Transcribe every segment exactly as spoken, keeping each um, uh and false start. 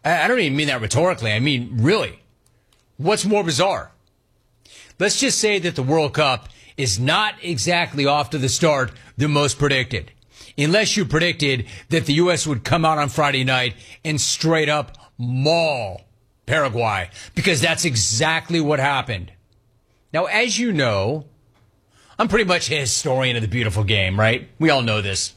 I, I don't even mean that rhetorically. I mean, really. What's more bizarre? Let's just say that the World Cup is not exactly off to the start the most predicted. Unless you predicted that the U S would come out on Friday night and straight up maul Paraguay, because that's exactly what happened. Now, as you know, I'm pretty much a historian of the beautiful game, right? We all know this.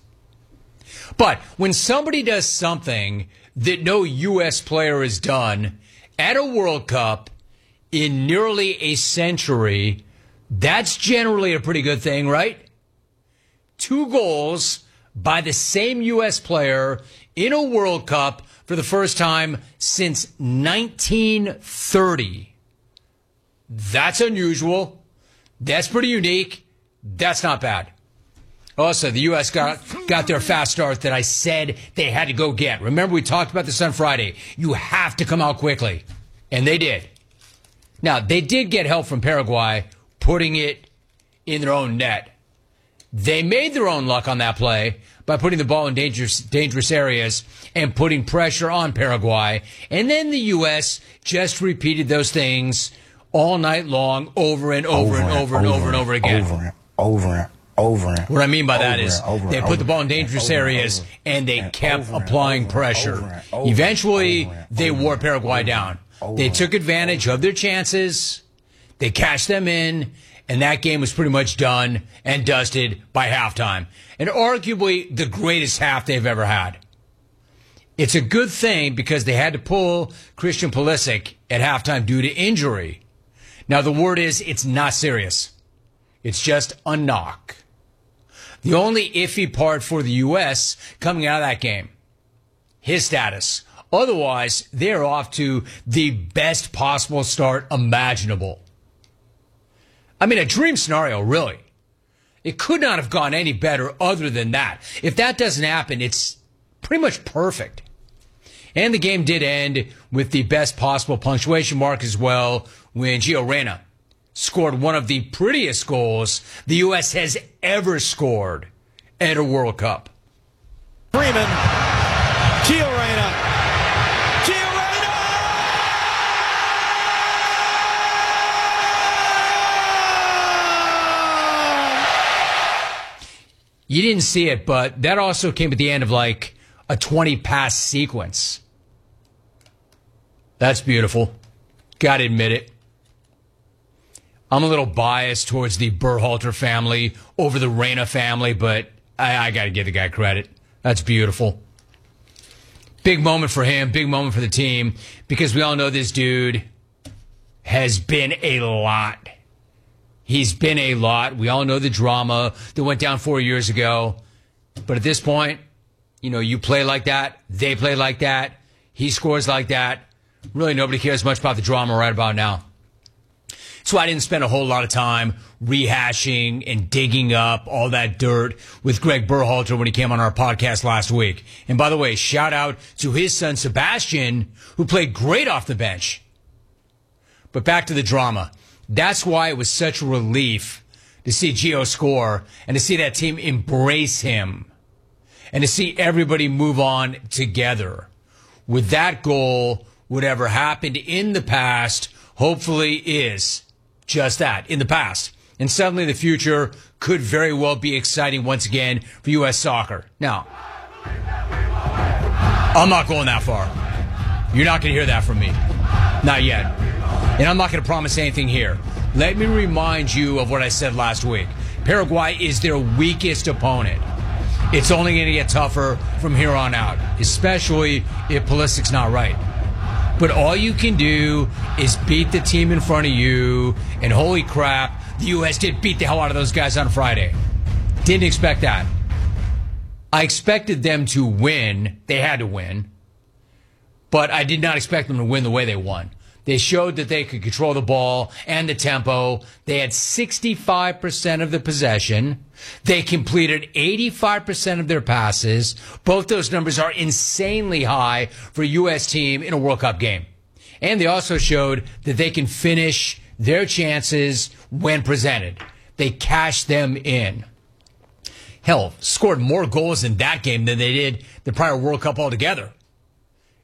But when somebody does something that no U S player has done at a World Cup in nearly a century, that's generally a pretty good thing, right? Two goals by the same U S player in a World Cup for the first time since nineteen thirty. That's unusual. That's pretty unique. That's not bad. Also, the U S got got their fast start that I said they had to go get. Remember, we talked about this on Friday. You have to come out quickly. And they did. Now, they did get help from Paraguay putting it in their own net. They made their own luck on that play by putting the ball in dangerous, dangerous areas and putting pressure on Paraguay. And then the U S just repeated those things all night long, over and over, over and over and over, over and over again. Over and over and over. And what I mean by that over is and over they and put over the ball in dangerous and areas over and they and kept over and applying over pressure. and over and over Eventually, and over they and wore over Paraguay and down. over They and took advantage of their chances. They cashed them in. And that game was pretty much done and dusted by halftime. And arguably the greatest half they've ever had. It's a good thing because they had to pull Christian Pulisic at halftime due to injury. Now, the word is it's not serious. It's just a knock. The only iffy part for the U S coming out of that game, his status. Otherwise, they're off to the best possible start imaginable. I mean, a dream scenario, really. It could not have gone any better other than that. If that doesn't happen, it's pretty much perfect. And the game did end with the best possible punctuation mark as well when Gio Reyna scored one of the prettiest goals the U S has ever scored at a World Cup. Freeman, Gio Reyna. You didn't see it, but that also came at the end of like a twenty-pass sequence. That's beautiful. Gotta admit it. I'm a little biased towards the Berhalter family over the Reyna family, but I, I gotta give the guy credit. That's beautiful. Big moment for him, big moment for the team, because we all know this dude has been a lot. He's been a lot. We all know the drama that went down four years ago. But at this point, you know, you play like that. They play like that. He scores like that. Really, nobody cares much about the drama right about now. So I didn't spend a whole lot of time rehashing and digging up all that dirt with Greg Berhalter when he came on our podcast last week. And by the way, shout out to his son Sebastian, who played great off the bench. But back to the drama. That's why it was such a relief to see Gio score and to see that team embrace him and to see everybody move on together. With that goal, whatever happened in the past, hopefully is just that, in the past. And suddenly the future could very well be exciting once again for U S soccer. Now, I'm not going that far. You're not going to hear that from me. Not yet. And I'm not going to promise anything here. Let me remind you of what I said last week. Paraguay is their weakest opponent. It's only going to get tougher from here on out, especially if Pulisic's not right. But all you can do is beat the team in front of you, and holy crap, the U S did beat the hell out of those guys on Friday. Didn't expect that. I expected them to win. They had to win. But I did not expect them to win the way they won. They showed that they could control the ball and the tempo. They had sixty-five percent of the possession. They completed eighty-five percent of their passes. Both those numbers are insanely high for a U S team in a World Cup game. And they also showed that they can finish their chances when presented. They cashed them in. Hell, scored more goals in that game than they did the prior World Cup altogether.